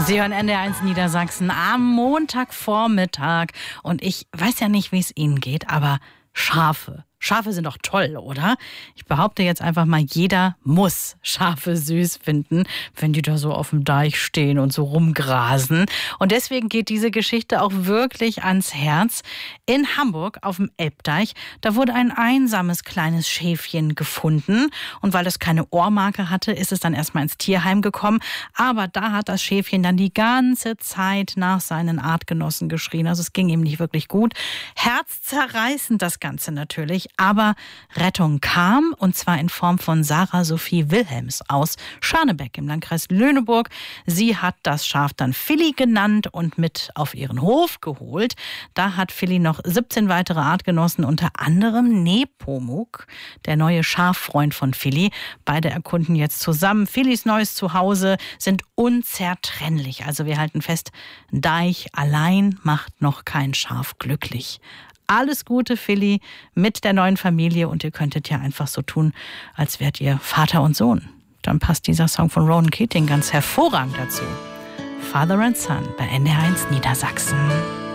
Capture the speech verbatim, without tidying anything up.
Sie hören N D R eins Niedersachsen am Montagvormittag. Und ich weiß ja nicht, wie es Ihnen geht, aber Schafe. Schafe sind doch toll, oder? Ich behaupte jetzt einfach mal, jeder muss Schafe süß finden, wenn die da so auf dem Deich stehen und so rumgrasen. Und deswegen geht diese Geschichte auch wirklich ans Herz. In Hamburg auf dem Elbdeich, da wurde ein einsames kleines Schäfchen gefunden. Und weil es keine Ohrmarke hatte, ist es dann erstmal ins Tierheim gekommen. Aber da hat das Schäfchen dann die ganze Zeit nach seinen Artgenossen geschrien. Also es ging ihm nicht wirklich gut. Herzzerreißend das Ganze natürlich. Aber Rettung kam, und zwar in Form von Sarah Sophie Wilhelms aus Scharnebeck im Landkreis Lüneburg. Sie hat das Schaf dann Philly genannt und mit auf ihren Hof geholt. Da hat Philly noch siebzehn weitere Artgenossen, unter anderem Nepomuk, der neue Schaffreund von Philly. Beide erkunden jetzt zusammen Phillys neues Zuhause, sind unzertrennlich. Also wir halten fest, Deich allein macht noch kein Schaf glücklich. Alles Gute, Philly, mit der neuen Familie, und ihr könntet ja einfach so tun, als wärt ihr Vater und Sohn. Dann passt dieser Song von Ronan Keating ganz hervorragend dazu. Father and Son bei N D R eins Niedersachsen.